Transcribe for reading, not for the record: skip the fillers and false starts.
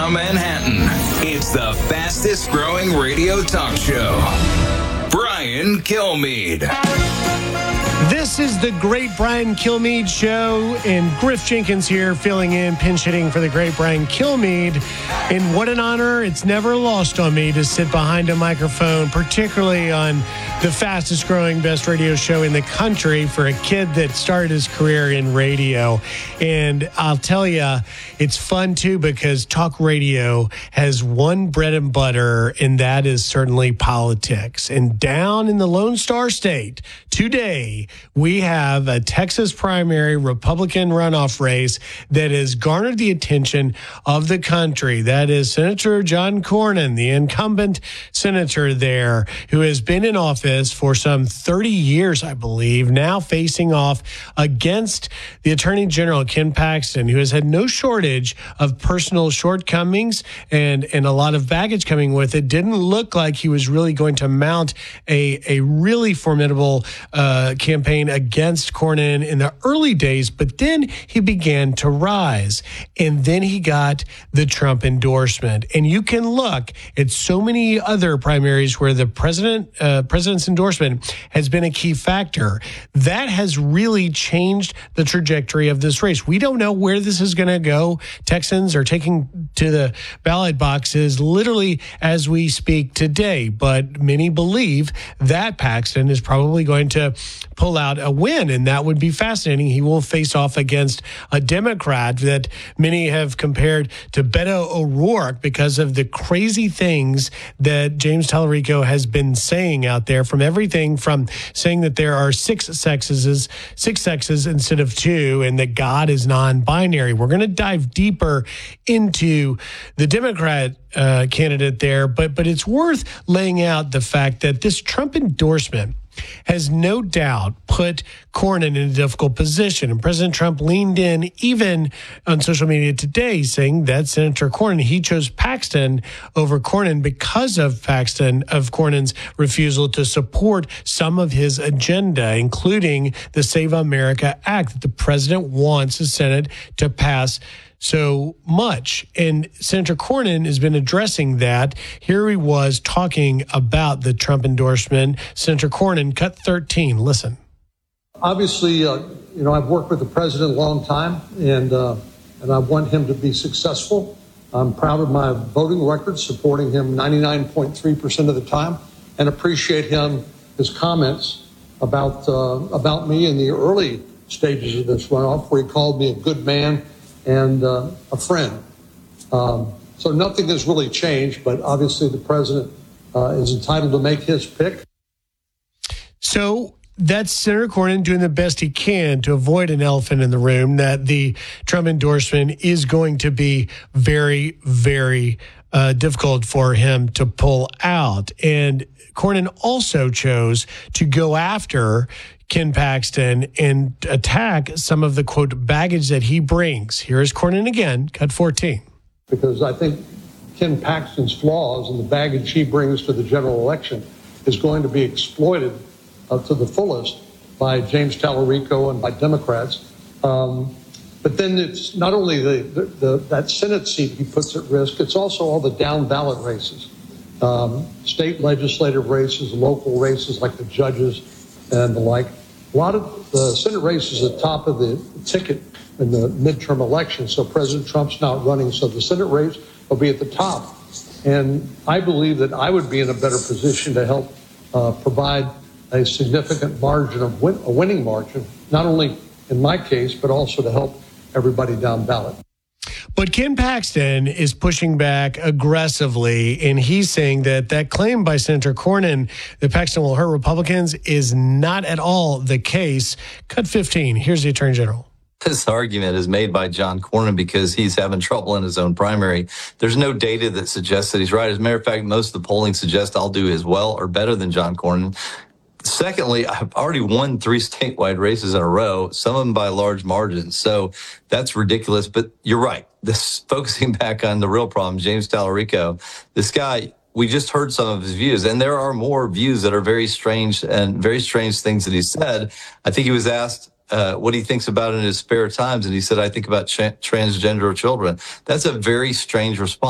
from Manhattan, it's the fastest growing radio talk show. Brian Kilmeade. This is the great Brian Kilmeade Show, and Griff Jenkins here filling in, pinch hitting for the great Brian Kilmeade. And what an honor. It's never lost on me to sit behind a microphone, particularly on the fastest growing, best radio show in the country for a kid that started his career in radio. And I'll tell you, it's fun too, because talk radio has one bread and butter, and that is certainly politics. And down in the Lone Star State today, we have a Texas primary Republican runoff race that has garnered the attention of the country. That is Senator John Cornyn, the incumbent senator there, who has been in office for some 30 years, I believe, now facing off against the Attorney General, Ken Paxton, who has had no shortage of personal shortcomings and a lot of baggage coming with it. Didn't look like he was really going to mount a really formidable campaign against Cornyn in the early days, but then he began to rise. And then he got the Trump endorsement. And you can look at so many other primaries where the president's endorsement has been a key factor. That has really changed the trajectory of this race. We don't know where this is going to go. Texans are taking to the ballot boxes literally as we speak today, but many believe that Paxton is probably going to pull out a win, and that would be fascinating. He will face off against a Democrat that many have compared to Beto O'Rourke because of the crazy things that James Tallarico has been saying out there, from everything from saying that there are six sexes instead of two, and that God is non-binary. We're going to dive deeper into the Democrat candidate there, but it's worth laying out the fact that this Trump endorsement has no doubt put Cornyn in a difficult position. And President Trump leaned in even on social media today, saying that Senator Cornyn, he chose Paxton over Cornyn because of Cornyn's refusal to support some of his agenda, including the Save America Act that the president wants the Senate to pass so much. And Senator Cornyn has been addressing that. Here he was talking about the Trump endorsement. Senator Cornyn, cut 13. Listen. Obviously, I've worked with the president a long time, and I want him to be successful. I'm proud of my voting record, supporting him 99.3% of the time, and appreciate his comments about me in the early stages of this runoff, where he called me a good man and a friend. So nothing has really changed, but obviously the president is entitled to make his pick. So that's Senator Cornyn doing the best he can to avoid an elephant in the room, that the Trump endorsement is going to be very, very difficult for him to pull out. And Cornyn also chose to go after Ken Paxton and attack some of the, quote, baggage that he brings. Here's Cornyn again, cut 14. Because I think Ken Paxton's flaws and the baggage he brings to the general election is going to be exploited to the fullest by James Tallarico and by Democrats. But then it's not only that Senate seat he puts at risk, it's also all the down ballot races, state legislative races, local races like the judges and the like. A lot of the Senate races at the top of the ticket in the midterm election, so President Trump's not running, so the Senate race will be at the top. And I believe that I would be in a better position to help provide a significant margin of a winning margin, not only in my case, but also to help everybody down ballot. But Ken Paxton is pushing back aggressively, and he's saying that claim by Senator Cornyn that Paxton will hurt Republicans is not at all the case. Cut 15. Here's the Attorney General. This argument is made by John Cornyn because he's having trouble in his own primary. There's no data that suggests that he's right. As a matter of fact, most of the polling suggests I'll do as well or better than John Cornyn. Secondly, I've already won 3 statewide races in a row, some of them by large margins. So that's ridiculous. But you're right. This focusing back on the real problem, James Tallarico, this guy, we just heard some of his views, and there are more views that are very strange and very strange things that he said. I think he was asked what he thinks about in his spare times, and he said, I think about transgender children. That's a very strange response.